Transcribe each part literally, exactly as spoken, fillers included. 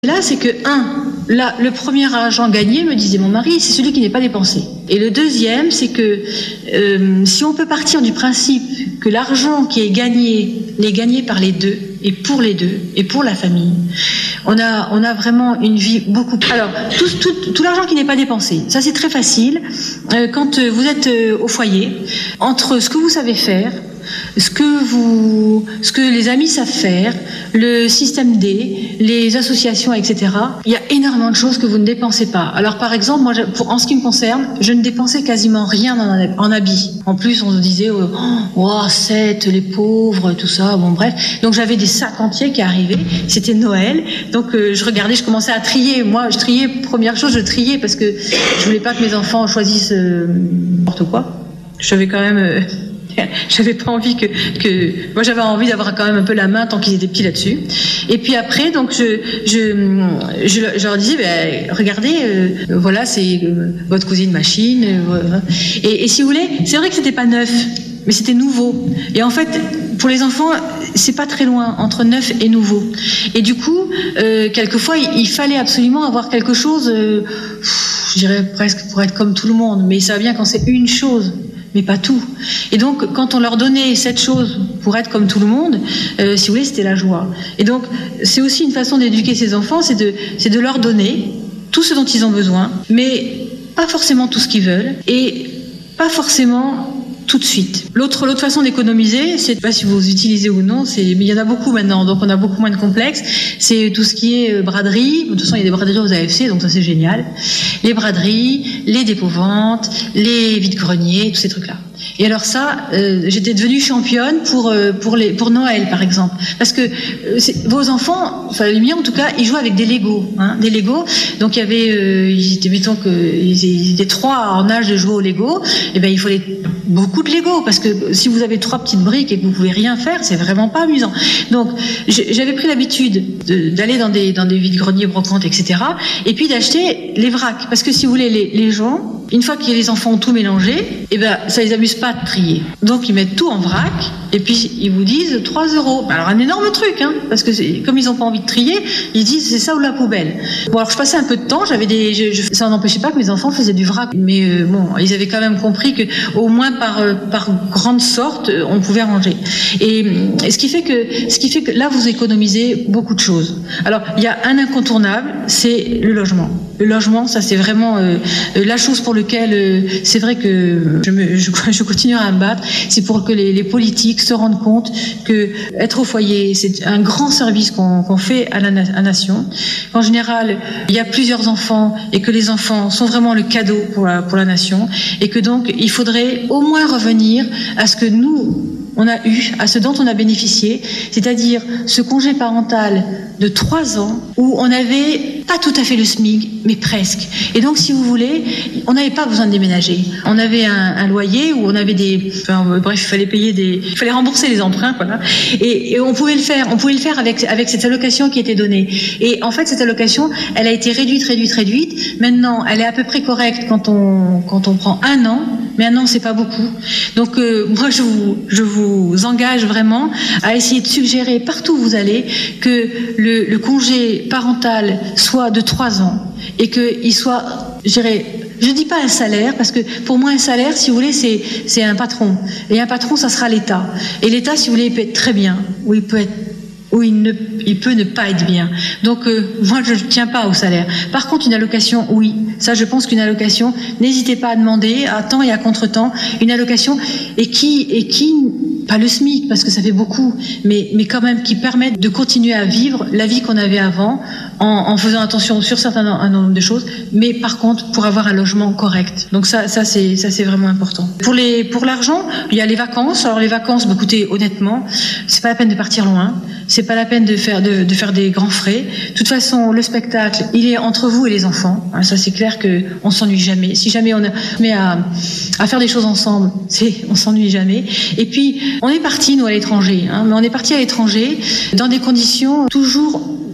Là, c'est que, un, là, le premier argent gagné, me disait mon mari, c'est celui qui n'est pas dépensé. Et le deuxième, c'est que euh, si on peut partir du principe que l'argent qui est gagné, l'est gagné par les deux, et pour les deux, et pour la famille, on a, on a vraiment une vie beaucoup plus... Alors, tout, tout, tout l'argent qui n'est pas dépensé, ça c'est très facile. Euh, quand vous êtes euh, au foyer, entre ce que vous savez faire, ce que vous, ce que les amis savent faire, le système D, les associations, et cetera. Il y a énormément de choses que vous ne dépensez pas. Alors par exemple, moi, pour, en ce qui me concerne, je ne dépensais quasiment rien en, en habits. En plus, on se disait, oh, oh, sept, les pauvres, tout ça. Bon bref, donc j'avais des sacs entiers qui arrivaient. C'était Noël, donc euh, je regardais, je commençais à trier. Moi, je triais. Première chose, je triais parce que je voulais pas que mes enfants choisissent euh, n'importe quoi. J'avais quand même. Euh, J'avais pas envie que, que moi j'avais envie d'avoir quand même un peu la main tant qu'ils étaient petits là-dessus. Et puis après donc je je je, je leur disais ben, regardez euh, voilà c'est euh, votre cousine machine euh, voilà. et, et si vous voulez c'est vrai que c'était pas neuf mais c'était nouveau. Et en fait pour les enfants c'est pas très loin entre neuf et nouveau. Et du coup euh, quelquefois il, il fallait absolument avoir quelque chose euh, je dirais presque pour être comme tout le monde, mais ça va bien quand c'est une chose mais pas tout. Et donc, quand on leur donnait cette chose pour être comme tout le monde, euh, si vous voulez, c'était la joie. Et donc, c'est aussi une façon d'éduquer ses enfants, c'est de, c'est de leur donner tout ce dont ils ont besoin, mais pas forcément tout ce qu'ils veulent, et pas forcément tout de suite. L'autre, l'autre façon d'économiser, c'est, je sais pas si vous utilisez ou non, c'est, mais il y en a beaucoup maintenant, donc on a beaucoup moins de complexes, c'est tout ce qui est braderie. De toute façon, il y a des braderies aux A F C, donc ça c'est génial. Les braderies, les dépôts-ventes, les vides-greniers, tous ces trucs-là. Et alors ça, euh, j'étais devenue championne pour euh, pour les pour Noël par exemple, parce que euh, c'est, vos enfants, enfin les miens en tout cas, ils jouent avec des Legos, hein, des Legos. Donc il y avait, euh, ils étaient, mettons que ils étaient trois en âge de jouer au Lego, et ben il fallait beaucoup de Legos parce que si vous avez trois petites briques et que vous pouvez rien faire, c'est vraiment pas amusant. Donc j'avais pris l'habitude de, d'aller dans des dans des vides-greniers, brocantes, et cetera. Et puis d'acheter les vracs, parce que si vous voulez les les gens, une fois que les enfants ont tout mélangé, et ben ça les amuse pas de trier. Donc ils mettent tout en vrac et puis ils vous disent trois euros. Alors un énorme truc, hein, parce que c'est, comme ils n'ont pas envie de trier, ils disent c'est ça ou la poubelle. Bon alors je passais un peu de temps, j'avais des, je, je, ça n'empêchait pas que mes enfants faisaient du vrac, mais euh, bon ils avaient quand même compris que au moins par euh, par grande sorte on pouvait ranger. Et, et ce qui fait que ce qui fait que là vous économisez beaucoup de choses. Alors il y a un incontournable, c'est le logement. Le logement, ça c'est vraiment euh, la chose pour laquelle euh, c'est vrai que je, me, je, je continuerai à me battre, c'est pour que les, les politiques se rendent compte que être au foyer, c'est un grand service qu'on, qu'on fait à la, à la nation. En général, il y a plusieurs enfants et que les enfants sont vraiment le cadeau pour la, pour la nation et que donc il faudrait au moins revenir à ce que nous on a eu, à ce dont on a bénéficié, c'est-à-dire ce congé parental de trois ans où on n'avait pas tout à fait le SMIC, mais presque. Et donc, si vous voulez, on n'avait pas besoin de déménager. On avait un, un loyer où on avait des, enfin, bref, il fallait payer des, il fallait rembourser les emprunts, voilà. Et, et on pouvait le faire, on pouvait le faire avec avec cette allocation qui était donnée. Et en fait, cette allocation, elle a été réduite, réduite, réduite. Maintenant, elle est à peu près correcte quand on quand on prend un an, mais un an, c'est pas beaucoup. Donc, euh, moi, je vous je vous vous engage vraiment à essayer de suggérer partout où vous allez que le, le congé parental soit de trois ans et qu'il soit, je dirais, je dis pas un salaire parce que pour moi un salaire, si vous voulez, c'est c'est un patron et un patron, ça sera l'État. Et l'État, si vous voulez, il peut être très bien ou il peut être où il, ne, il peut ne pas être bien. Donc, euh, moi, je ne tiens pas au salaire. Par contre, une allocation, oui. Ça, je pense qu'une allocation, n'hésitez pas à demander, à temps et à contre-temps, une allocation, et qui, et qui, pas le SMIC, parce que ça fait beaucoup, mais, mais quand même, qui permette de continuer à vivre la vie qu'on avait avant, en, en faisant attention sur certains un nombre de choses, mais par contre, pour avoir un logement correct. Donc ça, ça, c'est, ça, c'est vraiment important. Pour les, pour l'argent, il y a les vacances. Alors, les vacances, bah, écoutez, honnêtement, c'est pas la peine de partir loin. C'est pas la peine de faire de, de faire des grands frais. De toute façon, le spectacle, il est entre vous et les enfants. Hein, ça, c'est clair que on s'ennuie jamais. Si jamais on se met à, à faire des choses ensemble, c'est on s'ennuie jamais. Et puis, on est parti nous à l'étranger, hein, mais on est parti à l'étranger dans des conditions toujours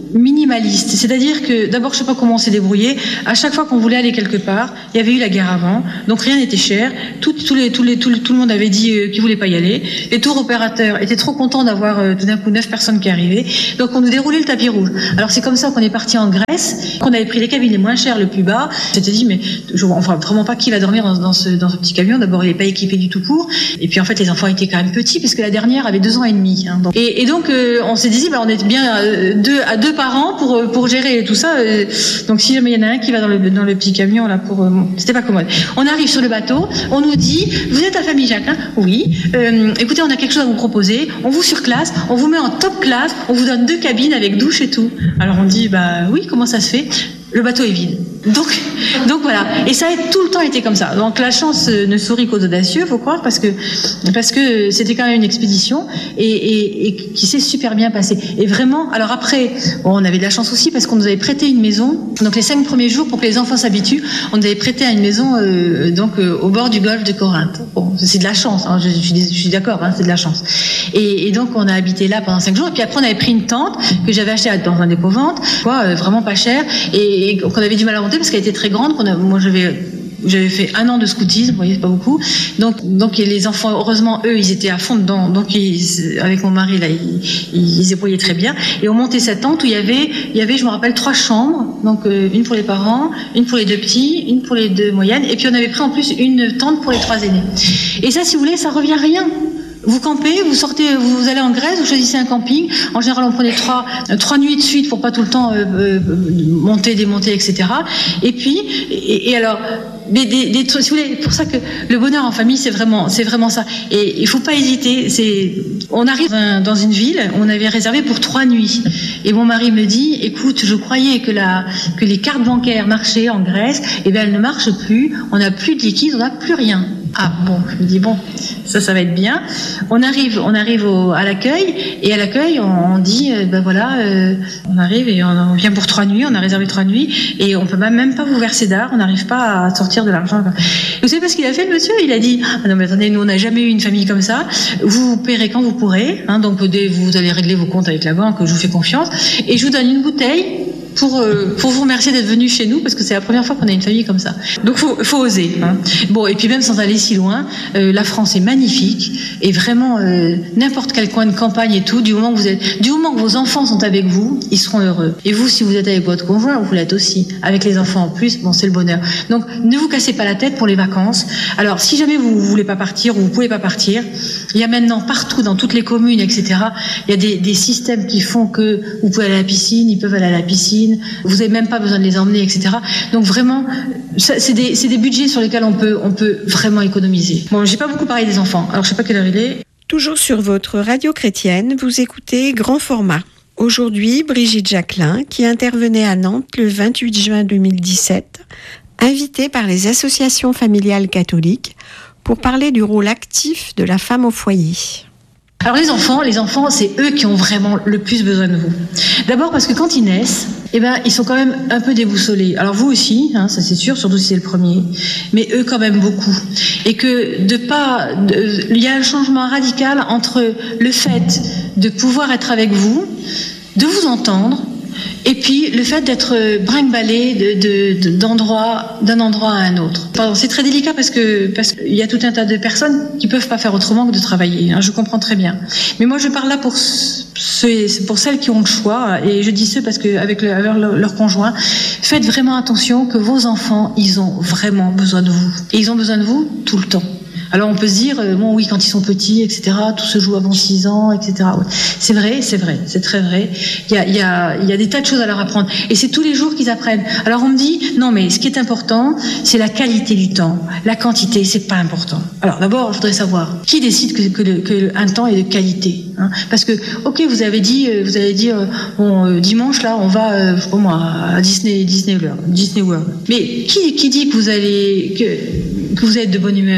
minimaliste. C'est-à-dire que, d'abord, je sais pas comment on s'est débrouillé. À chaque fois qu'on voulait aller quelque part, il y avait eu la guerre avant, donc rien n'était cher. Tout, tout, les, tout, les, tout, tout le monde avait dit euh, qu'il voulait pas y aller. Les tours opérateurs étaient trop contents d'avoir euh, tout d'un coup neuf personnes qui arrivaient. Donc on nous déroulait le tapis rouge. Alors c'est comme ça qu'on est parti en Grèce, qu'on avait pris les cabines les moins chères, le plus bas. J'étais dit, mais je vois enfin, vraiment pas qui va dormir dans, dans, ce, dans ce petit camion. D'abord, il n'est pas équipé du tout pour. Et puis en fait, les enfants étaient quand même petits, parce que la dernière avait deux ans et demi. Hein, donc. Et, et donc euh, on s'est dit, bah, on est bien à deux, à deux par an pour pour gérer tout ça. Donc si jamais il y en a un qui va dans le, dans le petit camion là pour, bon, c'était pas commode. On arrive sur le bateau, on nous dit, vous êtes la famille Jacquelin ? Oui. Euh, écoutez, on a quelque chose à vous proposer. On vous surclasse, on vous met en top classe, on vous donne deux cabines avec douche et tout. Alors on dit, bah oui, comment ça se fait ? Le bateau est vide. Donc, donc voilà. Et ça a tout le temps été comme ça. Donc la chance ne sourit qu'aux audacieux, faut croire, parce que parce que c'était quand même une expédition et, et, et qui s'est super bien passée. Et vraiment, alors après, bon, on avait de la chance aussi parce qu'on nous avait prêté une maison. Donc les cinq premiers jours, pour que les enfants s'habituent, on nous avait prêté à une maison euh, donc euh, au bord du golfe de Corinthe. Bon, c'est de la chance. Hein, je, je, suis, je suis d'accord, hein, c'est de la chance. Et, et donc on a habité là pendant cinq jours. Et puis après, on avait pris une tente que j'avais achetée dans un dépôt-vente, quoi, euh, vraiment pas cher. Et et qu'on avait du mal à monter parce qu'elle était très grande. Qu'on a, moi, j'avais, j'avais fait un an de scoutisme, vous voyez, c'est pas beaucoup. Donc, donc les enfants, heureusement, eux, ils étaient à fond dedans. Donc, ils, avec mon mari, là, ils, ils se débrouillaient très bien. Et on montait cette tente où il y avait, il y avait, je me rappelle, trois chambres. Donc, euh, une pour les parents, une pour les deux petits, une pour les deux moyennes. Et puis, on avait pris en plus une tente pour les trois aînés. Et ça, si vous voulez, ça revient à rien. Vous campez, vous sortez, vous allez en Grèce, vous choisissez un camping. En général, on prenait trois, trois nuits de suite pour pas tout le temps euh, euh, monter, démonter, et cetera. Et puis, et, et alors, des, des, des trucs, si vous voulez, pour ça que le bonheur en famille, c'est vraiment, c'est vraiment ça. Et il faut pas hésiter. C'est, on arrive dans une ville, on avait réservé pour trois nuits. Et mon mari me dit, écoute, je croyais que la, que les cartes bancaires marchaient en Grèce, et bien elles ne marchent plus. On n'a plus de liquide, on n'a plus rien. Ah bon, je me dis bon, ça, ça va être bien. On arrive, on arrive au, à l'accueil et à l'accueil, on, on dit, euh, ben voilà, euh, on arrive et on, on vient pour trois nuits, on a réservé trois nuits et on peut même, même pas vous verser d'art, on n'arrive pas à sortir de l'argent. Vous savez pas ce qu'il a fait, le monsieur ? Il a dit, ah non mais attendez, nous on n'a jamais eu une famille comme ça. Vous paierez quand vous pourrez, hein, donc dès vous allez régler vos comptes avec la banque, je vous fais confiance et je vous donne une bouteille. Pour, euh, pour vous remercier d'être venu chez nous parce que c'est la première fois qu'on a une famille comme ça. Donc faut, faut oser. Hein. Bon, et puis même sans aller si loin, euh, la France est magnifique et vraiment euh, n'importe quel coin de campagne et tout, du moment que vous êtes, du moment que vos enfants sont avec vous, ils seront heureux. Et vous, si vous êtes avec votre conjoint, vous l'êtes aussi. Avec les enfants en plus, bon, c'est le bonheur. Donc ne vous cassez pas la tête pour les vacances. Alors si jamais vous, vous voulez pas partir ou vous pouvez pas partir, il y a maintenant partout dans toutes les communes, et cetera. Il y a des, des systèmes qui font que vous pouvez aller à la piscine, ils peuvent aller à la piscine. Vous n'avez même pas besoin de les emmener, et cetera. Donc vraiment, ça, c'est, des, c'est des budgets sur lesquels on peut, on peut vraiment économiser. Bon, j'ai pas beaucoup parlé des enfants, alors je sais pas quelle heure il est. Toujours sur votre radio chrétienne, vous écoutez Grand Format. Aujourd'hui, Brigitte Jacquelin, qui intervenait à Nantes le vingt-huit juin deux mille dix-sept, invitée par les associations familiales catholiques pour parler du rôle actif de la femme au foyer. Alors les enfants, les enfants, c'est eux qui ont vraiment le plus besoin de vous. D'abord parce que quand ils naissent, eh ben ils sont quand même un peu déboussolés. Alors vous aussi, hein, ça c'est sûr, surtout si c'est le premier, mais eux quand même beaucoup. Et que de pas, de, il y a un changement radical entre le fait de pouvoir être avec vous, de vous entendre. Et puis le fait d'être brinque-ballé de, de, de, d'endroit, d'un endroit à un autre. Pardon, c'est très délicat parce que parce qu'il y a tout un tas de personnes qui peuvent pas faire autrement que de travailler. Hein, je comprends très bien. Mais moi je parle là pour ceux, pour celles qui ont le choix. Et je dis ceux parce que avec, le, avec leur, leur conjoint, faites vraiment attention que vos enfants, ils ont vraiment besoin de vous. Et ils ont besoin de vous tout le temps. Alors on peut se dire, euh, bon oui, quand ils sont petits, et cetera, tout se joue avant six ans, et cetera. Ouais. C'est vrai, c'est vrai, c'est très vrai. Il y a, il y a, il y a des tas de choses à leur apprendre. Et c'est tous les jours qu'ils apprennent. Alors on me dit, non mais ce qui est important, c'est la qualité du temps. La quantité, c'est pas important. Alors d'abord, je voudrais savoir, qui décide que, que, le, que un temps est de qualité, hein? Parce que, ok, vous avez dit, vous avez dit, euh, bon, euh, dimanche là, on va, euh, je sais pas moi, à Disney, Disney World, Disney World. Mais qui, qui dit que vous allez, que, que vous êtes de bonne humeur?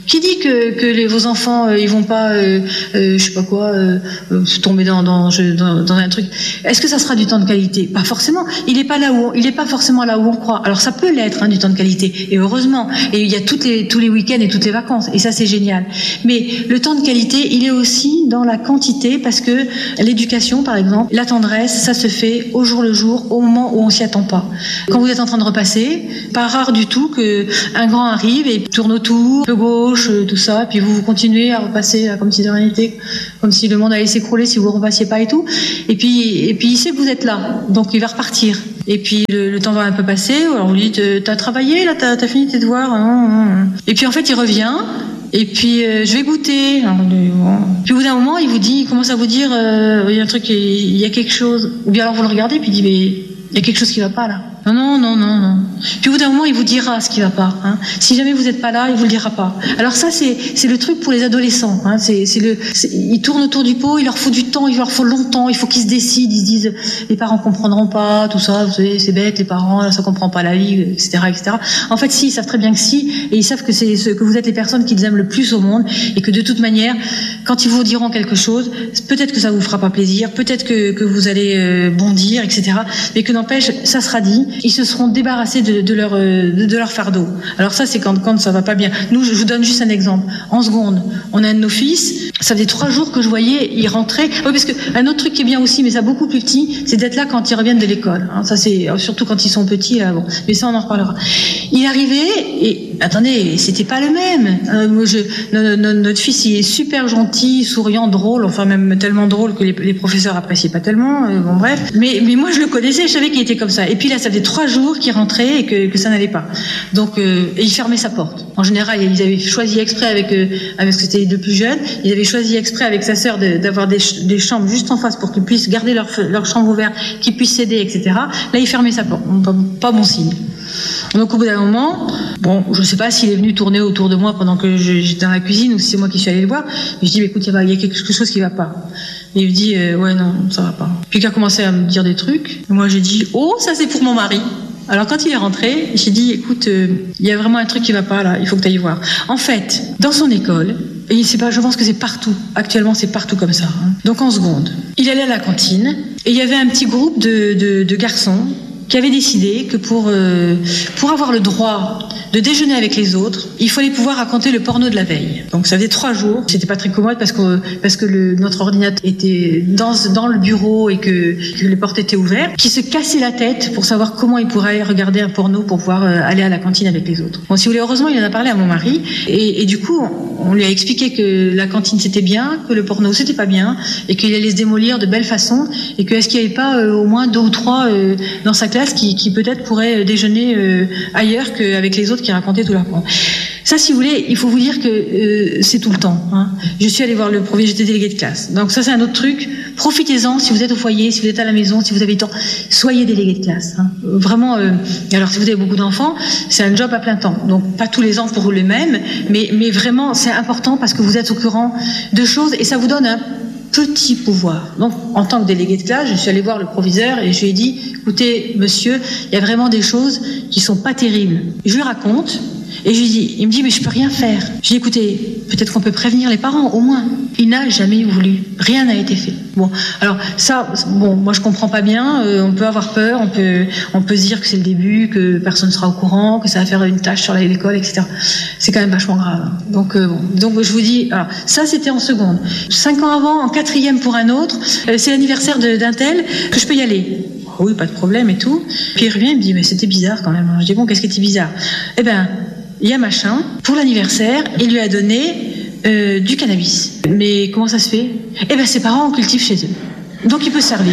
Qui dit que, que les, vos enfants, euh, ils vont pas, euh, euh, je sais pas quoi, euh, euh, tomber dans, dans, dans, dans un truc. Est-ce que ça sera du temps de qualité? Pas forcément. Il est pas là où, on, il est pas forcément là où on croit. Alors ça peut l'être, hein, du temps de qualité. Et heureusement. Et il y a toutes les, tous les week-ends et toutes les vacances. Et ça, c'est génial. Mais le temps de qualité, il est aussi dans la quantité, parce que l'éducation, par exemple, la tendresse, ça se fait au jour le jour, au moment où on s'y attend pas. Quand vous êtes en train de repasser, pas rare du tout que un grand arrive et tourne autour, peu gauche, tout ça, puis vous, vous continuez à repasser comme si de rien n'était, comme si le monde allait s'écrouler si vous ne repassiez pas et tout. Et puis, et puis il sait que vous êtes là, donc il va repartir. Et puis le, le temps va un peu passer, alors vous lui dites, t'as travaillé, là, t'as, t'as fini tes devoirs, hein. Et puis en fait il revient, et puis euh, je vais goûter. Alors, bon. Puis au bout d'un moment, il vous dit, il commence à vous dire, euh, il y a un truc, il y a quelque chose. Ou bien alors vous le regardez, puis il dit, mais il y a quelque chose qui va pas là. Non, non, non, non, non. Puis au bout d'un moment, il vous dira ce qui va pas. Hein. Si jamais vous n'êtes pas là, il vous le dira pas. Alors ça, c'est c'est le truc pour les adolescents. Hein. C'est c'est le, c'est, ils tournent autour du pot, il leur faut du temps, il leur faut longtemps, il faut qu'ils se décident, ils se disent, les parents comprendront pas, tout ça, vous savez, c'est bête, les parents, ça comprend pas la vie, et cetera, et cetera. En fait, si, ils savent très bien que si, et ils savent que c'est ce, que vous êtes les personnes qu'ils aiment le plus au monde, et que de toute manière, quand ils vous diront quelque chose, peut-être que ça vous fera pas plaisir, peut-être que que vous allez euh, bondir, et cetera. Mais que n'empêche, ça sera dit. Ils se seront débarrassés de, de leur de, de leur fardeau. Alors ça, c'est quand quand ça va pas bien. Nous, je vous donne juste un exemple. En seconde, on a un de nos fils. Ça faisait trois jours que je voyais, il rentrait. Oui, parce que un autre truc qui est bien aussi, mais ça beaucoup plus petit, c'est d'être là quand ils reviennent de l'école. Hein, ça, c'est surtout quand ils sont petits. Là, bon. Mais ça, on en reparlera. Il arrivait et attendez, c'était pas le même. Euh, moi, je, no, no, notre fils, il est super gentil, souriant, drôle. Enfin, même tellement drôle que les, les professeurs appréciaient pas tellement. Euh, bon, bref. Mais mais moi, je le connaissais, je savais qu'il était comme ça. Et puis là, ça faisait trois jours qu'il rentrait et que, que ça n'allait pas. Donc, euh, et il fermait sa porte. En général, ils avaient choisi exprès avec, euh, avec ce que c'était les deux plus jeunes, ils avaient choisi exprès avec sa sœur de, d'avoir des, ch- des chambres juste en face pour qu'ils puissent garder leur, leur chambre ouverte, qu'ils puissent s'aider, et cetera. Là, il fermait sa porte. Pas, pas bon signe. Donc, au bout d'un moment, bon, je ne sais pas s'il est venu tourner autour de moi pendant que je, j'étais dans la cuisine ou si c'est moi qui suis allée le voir. Mais je dis, mais écoute, il y a quelque chose qui ne va pas. Et il me dit, euh, ouais, non, ça va pas. Puis il a commencé à me dire des trucs. Et moi, j'ai dit, oh, ça c'est pour mon mari. Alors quand il est rentré, j'ai dit, écoute, il euh, y a vraiment un truc qui va pas là, il faut que tu ailles voir. En fait, dans son école, et c'est pas, je pense que c'est partout, actuellement c'est partout comme ça. Hein. Donc en seconde, il allait à la cantine et il y avait un petit groupe de, de, de garçons qui avaient décidé que pour, euh, pour avoir le droit de déjeuner avec les autres, il fallait pouvoir raconter le porno de la veille. Donc ça faisait trois jours. C'était pas très commode parce que parce que le, notre ordinateur était dans dans le bureau et que, que les portes étaient ouvertes, qui se cassait la tête pour savoir comment il pourrait regarder un porno pour pouvoir euh, aller à la cantine avec les autres. Bon, si vous voulez, heureusement, il en a parlé à mon mari et, et du coup, on lui a expliqué que la cantine c'était bien, que le porno c'était pas bien et qu'il allait se démolir de belle façon et que est-ce qu'il n'y avait pas euh, au moins deux ou trois euh, dans sa classe qui, qui peut-être pourraient déjeuner euh, ailleurs qu'avec les autres qui racontaient tout leur porno. Ça, si vous voulez, il faut vous dire que euh, c'est tout le temps. Hein. Je suis allée voir le premier, j'étais déléguée de classe. Donc ça, c'est un autre truc. Profitez-en si vous êtes au foyer, si vous êtes à la maison, si vous avez le temps. Soyez déléguée de classe. Hein. Vraiment, euh, alors si vous avez beaucoup d'enfants, c'est un job à plein temps. Donc pas tous les ans pour le même, mais, mais vraiment, c'est important parce que vous êtes au courant de choses et ça vous donne un petit pouvoir. Donc, en tant que délégué de classe, je suis allée voir le proviseur et je lui ai dit, écoutez, monsieur, il y a vraiment des choses qui sont pas terribles. Je lui raconte et je lui dis, il me dit, mais je peux rien faire. Je lui dis, écoutez, peut-être qu'on peut prévenir les parents, au moins. Il n'a jamais voulu. Rien n'a été fait. Bon, alors ça, bon, moi je comprends pas bien. Euh, on peut avoir peur, on peut, on peut se dire que c'est le début, que personne ne sera au courant, que ça va faire une tâche sur l'école, et cetera. C'est quand même vachement grave. Donc, euh, bon, donc je vous dis, alors ça c'était en seconde. Cinq ans avant, en quatrième pour un autre, euh, c'est l'anniversaire de, d'un tel, que je peux y aller. Oh oui, pas de problème et tout. Puis il revient, il me dit, mais c'était bizarre quand même. Je dis, bon, qu'est-ce qui était bizarre? Eh ben, il y a machin, pour l'anniversaire, il lui a donné euh, du cannabis. Mais comment ça se fait? Eh ben, ses parents en cultivent chez eux. Donc il peut servir.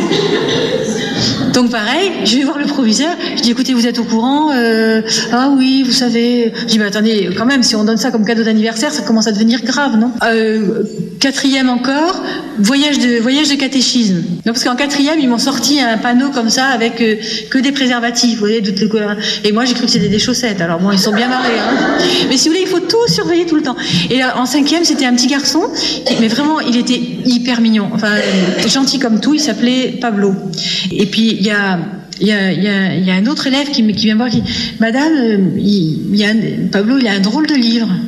Donc pareil, je vais voir le proviseur, je dis écoutez, vous êtes au courant euh, ah oui, vous savez. Je dis mais attendez, quand même, si on donne ça comme cadeau d'anniversaire, ça commence à devenir grave, non? euh, Quatrième encore, voyage de voyage de catéchisme. Non, parce qu'en quatrième, ils m'ont sorti un panneau comme ça avec euh, que des préservatifs, vous voyez, toutes les couleurs. Et moi j'ai cru que c'était des chaussettes. Alors bon, ils sont bien marrés, hein. Mais si vous voulez, il faut tout surveiller tout le temps. Et là, en cinquième, c'était un petit garçon, mais vraiment, il était hyper mignon, enfin gentil comme tout. Il s'appelait Pablo. Et puis il y a il y a il y a il y a un autre élève qui qui vient me voir qui Madame, il, il y a un, Pablo, il a un drôle de livre.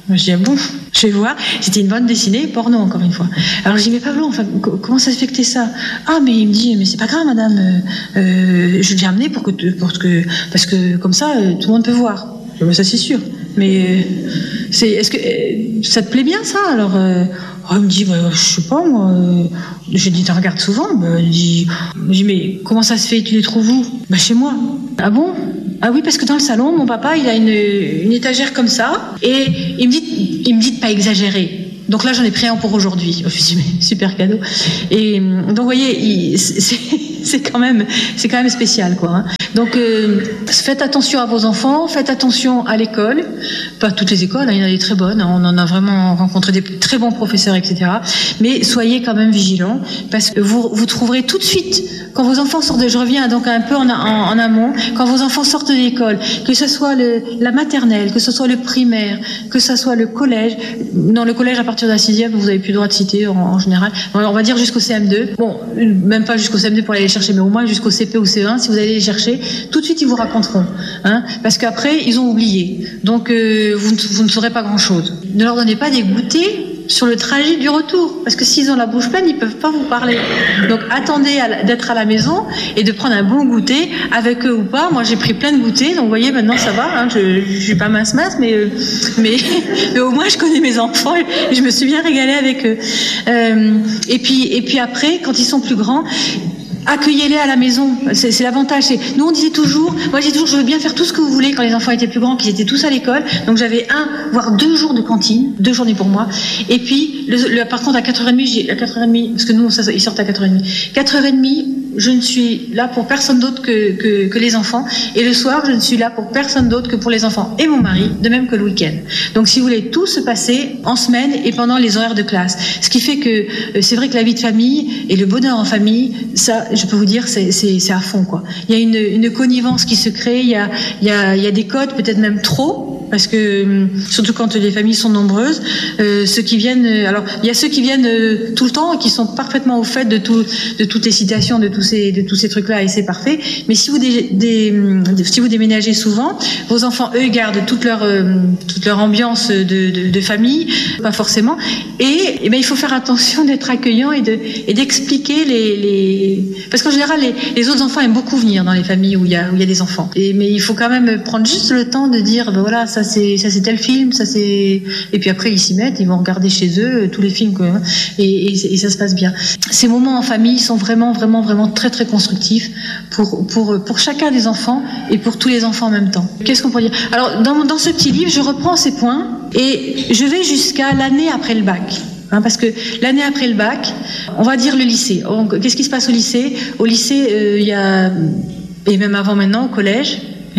Moi, je dis, ah bon, je vais voir. C'était une bande dessinée, porno, encore une fois. Alors, je dis, mais Pablo, enfin, comment ça se fait que t'es ça? Ah, mais il me dit, mais c'est pas grave, madame, euh, euh, je l'ai amené pour que, pour que, parce que, comme ça, euh, tout le monde peut voir. Je dis, bah, ça, c'est sûr. Mais, euh, c'est, est-ce que, euh, ça te plaît bien, ça? Alors, euh, oh, il me dit, bah, je sais pas, moi, euh, je dis, tu regardes souvent? Bah, il dit, je dis, mais comment ça se fait? Tu les trouves où? Bah, chez moi. Ah bon? Ah oui, parce que dans le salon, mon papa, il a une, une étagère comme ça, et il me dit, il me dit de pas exagérer. Donc là, j'en ai pris un pour aujourd'hui. Je me suis dit, mais super cadeau. Et donc, vous voyez, il, c'est, c'est quand même, c'est quand même spécial, quoi. Hein. Donc, euh, faites attention à vos enfants, faites attention à l'école. Pas toutes les écoles, hein, il y en a des très bonnes. Hein, on en a vraiment rencontré des très bons professeurs, et cetera. Mais soyez quand même vigilants, parce que vous, vous trouverez tout de suite, quand vos enfants sortent de, je reviens donc un peu en, en, en amont, quand vos enfants sortent de l'école, que ce soit le, la maternelle, que ce soit le primaire, que ce soit le collège, dans le collège à partir de la sixième, vous n'avez plus le droit de citer en, en général. On va dire jusqu'au C M deux. Bon, même pas jusqu'au C M deux pour aller les chercher, mais au moins jusqu'au C P ou C E un, si vous allez les chercher, tout de suite ils vous raconteront. Hein, parce qu'après, ils ont oublié. Donc, euh, vous, vous ne saurez pas grand-chose. Ne leur donnez pas des goûters sur le trajet du retour, parce que s'ils ont la bouche pleine, ils peuvent pas vous parler. Donc attendez à, d'être à la maison et de prendre un bon goûter avec eux ou pas. Moi j'ai pris plein de goûters, donc vous voyez maintenant ça va. Hein, je, je suis pas mince mince, mais euh, mais, mais au moins je connais mes enfants et je me suis bien régalée avec eux. Euh, et puis et puis après, quand ils sont plus grands, accueillez-les à la maison, c'est, c'est l'avantage. C'est, nous on disait toujours, moi je disais toujours, je veux bien faire tout ce que vous voulez quand les enfants étaient plus grands, qu'ils étaient tous à l'école. Donc j'avais un, voire deux jours de cantine, deux journées pour moi. Et puis, le, le, par contre à quatre heures trente, j'ai, à quatre heures trente, parce que nous ça, ils sortent à quatre heures trente. quatre heures trente, je ne suis là pour personne d'autre que, que, que les enfants. Et le soir, je ne suis là pour personne d'autre que pour les enfants et mon mari, de même que le week-end. Donc si vous voulez, tout se passer en semaine et pendant les horaires de classe. Ce qui fait que c'est vrai que la vie de famille et le bonheur en famille, ça, je peux vous dire, c'est, c'est, c'est à fond, quoi. Il y a une, une connivence qui se crée, il y a, il y a, il y a des codes, peut-être même trop, parce que surtout quand les familles sont nombreuses, euh, ceux qui viennent, alors il y a ceux qui viennent euh, tout le temps et qui sont parfaitement au fait de tout, de toutes les citations, de tous ces, de tous ces trucs-là, et c'est parfait. Mais si vous dé, dé, si vous déménagez souvent, vos enfants eux gardent toute leur, euh, toute leur ambiance de, de, de famille, pas forcément. Et, et ben il faut faire attention d'être accueillant et de, et d'expliquer les, les, parce qu'en général les, les autres enfants aiment beaucoup venir dans les familles où il y a, où il y a des enfants. Et mais il faut quand même prendre juste le temps de dire, ben voilà, ça c'est, ça c'est tel film, ça c'est, et puis après ils s'y mettent, ils vont regarder chez eux tous les films, quoi, et, et, et ça se passe bien. Ces moments en famille sont vraiment, vraiment, vraiment très, très constructifs pour, pour, pour chacun des enfants et pour tous les enfants en même temps. Qu'est-ce qu'on pourrait dire? Alors dans, dans ce petit livre, je reprends ces points et je vais jusqu'à l'année après le bac. Hein, parce que l'année après le bac, on va dire le lycée. Donc, qu'est-ce qui se passe au lycée? Au lycée, euh, il y a, et même avant maintenant, au collège,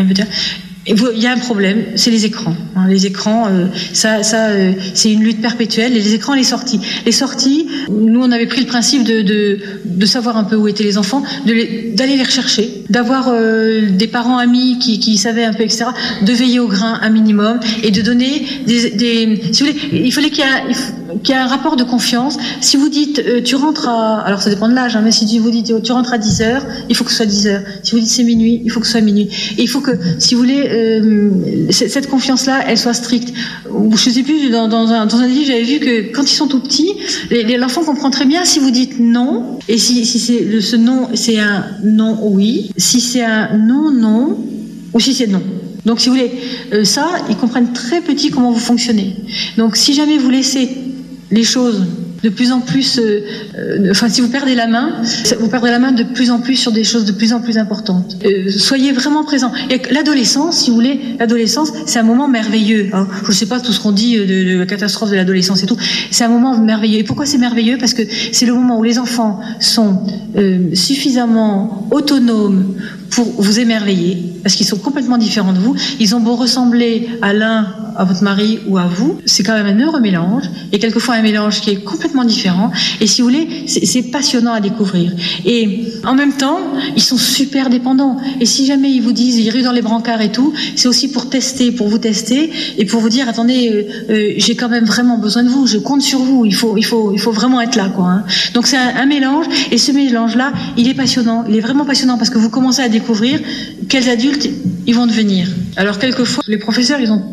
il y a un problème, c'est les écrans. Hein, les écrans, euh, ça, ça, euh, c'est une lutte perpétuelle. Et les écrans, les sorties, les sorties. Nous, on avait pris le principe de de, de savoir un peu où étaient les enfants, de les, d'aller les rechercher, d'avoir euh, des parents amis qui, qui savaient un peu, et cetera. De veiller au grain un minimum et de donner des, des si vous voulez, il fallait qu'il y ait, il faut, qu'il y ait un rapport de confiance. Si vous dites, euh, tu rentres à, alors ça dépend de l'âge, hein, mais si vous dites, tu rentres à dix heures, il faut que ce soit dix heures. Si vous dites c'est minuit, il faut que ce soit minuit. Et il faut que, si vous voulez, euh, cette confiance-là, elle soit stricte. Je sais plus, dans, dans, un, dans un livre, j'avais vu que quand ils sont tout petits, les, les, l'enfant comprend très bien si vous dites non, et si, si c'est le, ce non, c'est un non oui, si c'est un non non, ou si c'est non. Donc si vous voulez, euh, ça, ils comprennent très petit comment vous fonctionnez. Donc si jamais vous laissez les choses de plus en plus, euh, euh, enfin si vous perdez la main, vous perdrez la main de plus en plus sur des choses de plus en plus importantes. Euh, soyez vraiment présents. Et l'adolescence, si vous voulez, l'adolescence, c'est un moment merveilleux. Hein. Je ne sais pas tout ce qu'on dit de, de la catastrophe de l'adolescence et tout. C'est un moment merveilleux. Et pourquoi c'est merveilleux? Parce que c'est le moment où les enfants sont euh, suffisamment autonomes pour vous émerveiller, parce qu'ils sont complètement différents de vous. Ils ont beau ressembler à l'un, à votre mari ou à vous, c'est quand même un heureux mélange, et quelquefois un mélange qui est complètement différent, et si vous voulez, c'est, c'est passionnant à découvrir. Et en même temps, ils sont super dépendants, et si jamais ils vous disent, ils ruent dans les brancards et tout, c'est aussi pour tester, pour vous tester, et pour vous dire, attendez, euh, euh, j'ai quand même vraiment besoin de vous, je compte sur vous, il faut, il faut, il faut vraiment être là, quoi. Hein. Donc c'est un, un mélange, et ce mélange-là, il est passionnant, il est vraiment passionnant, parce que vous commencez à découvrir quels adultes ils vont devenir. Alors quelquefois, les professeurs, ils n'ont pas forcément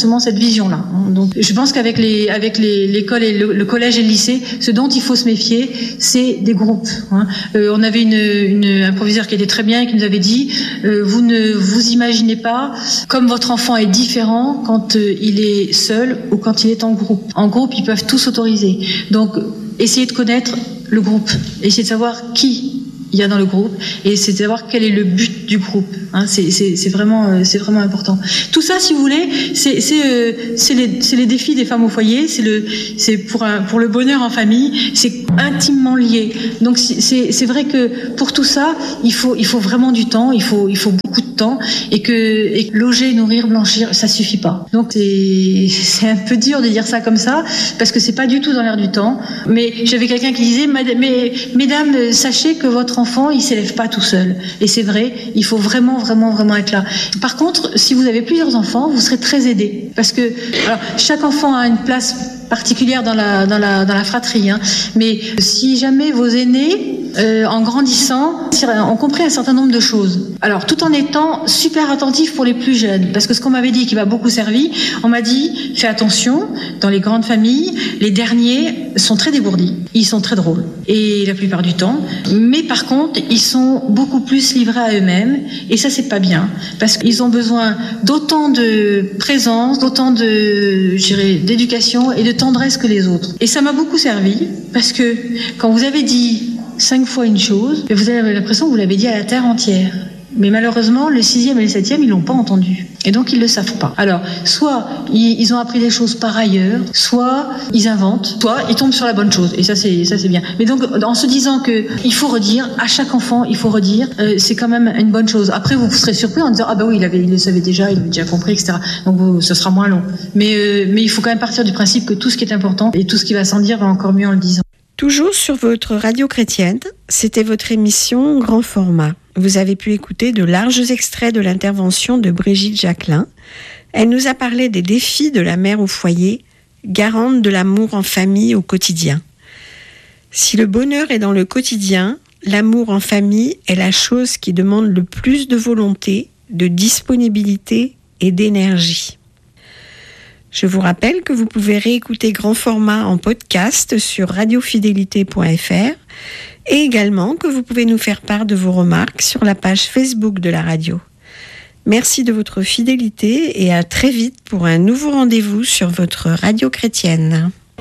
forcément cette vision-là. Donc, je pense qu'avec les, avec les, l'école et le, le collège et le lycée, ce dont il faut se méfier, c'est des groupes. Hein. Euh, on avait une, une, un proviseur qui était très bien et qui nous avait dit euh, vous ne vous imaginez pas comme votre enfant est différent quand euh, il est seul ou quand il est en groupe. En groupe, ils peuvent tous s'autoriser. Donc, essayez de connaître le groupe, essayez de savoir qui il y a dans le groupe et c'est de savoir quel est le but du groupe. Hein, c'est, c'est, c'est vraiment, euh, c'est vraiment important. Tout ça, si vous voulez, c'est, c'est, euh, c'est les, c'est les défis des femmes au foyer. C'est le, c'est pour un, pour le bonheur en famille. C'est intimement lié. Donc c'est, c'est, c'est vrai que pour tout ça, il faut, il faut vraiment du temps. Il faut, il faut beaucoup de temps et que, et que loger, nourrir, blanchir, ça suffit pas. Donc c'est, c'est un peu dur de dire ça comme ça parce que c'est pas du tout dans l'air du temps. Mais j'avais quelqu'un qui disait, mais, mesdames, sachez que votre enfant, il s'élève pas tout seul. Et c'est vrai, il faut vraiment, vraiment, vraiment être là. Par contre, si vous avez plusieurs enfants, vous serez très aidés. Parce que, alors, chaque enfant a une place particulière dans la, dans la, dans la fratrie, hein. Mais si jamais vos aînés, euh, en grandissant, ont compris un certain nombre de choses. Alors, tout en étant super attentifs pour les plus jeunes. Parce que ce qu'on m'avait dit, qui m'a beaucoup servi, on m'a dit, fais attention, dans les grandes familles, les derniers sont très dégourdis. Ils sont très drôles. Et la plupart du temps. Mais par contre, ils sont beaucoup plus livrés à eux-mêmes. Et ça, c'est pas bien. Parce qu'ils ont besoin d'autant de présence, d'autant de, je dirais, d'éducation et de tendresse que les autres. Et ça m'a beaucoup servi. Parce que quand vous avez dit cinq fois une chose, vous avez l'impression que vous l'avez dit à la terre entière. Mais malheureusement, le sixième et le septième, ils l'ont pas entendu. Et donc, ils le savent pas. Alors, soit ils ont appris des choses par ailleurs, soit ils inventent, soit ils tombent sur la bonne chose. Et ça, c'est, ça, c'est bien. Mais donc, en se disant que il faut redire, à chaque enfant, il faut redire, euh, c'est quand même une bonne chose. Après, vous serez surpris en disant, ah bah oui, il avait, il le savait déjà, il avait déjà compris, et cetera. Donc, vous, ce sera moins long. Mais, euh, mais il faut quand même partir du principe que tout ce qui est important et tout ce qui va sans dire va encore mieux en le disant. Toujours sur votre radio chrétienne, c'était votre émission Grand Format. Vous avez pu écouter de larges extraits de l'intervention de Brigitte Jacquelin. Elle nous a parlé des défis de la mère au foyer, garante de l'amour en famille au quotidien. Si le bonheur est dans le quotidien, l'amour en famille est la chose qui demande le plus de volonté, de disponibilité et d'énergie. Je vous rappelle que vous pouvez réécouter Grand Format en podcast sur radiofidélité point f r et également que vous pouvez nous faire part de vos remarques sur la page Facebook de la radio. Merci de votre fidélité et à très vite pour un nouveau rendez-vous sur votre radio chrétienne.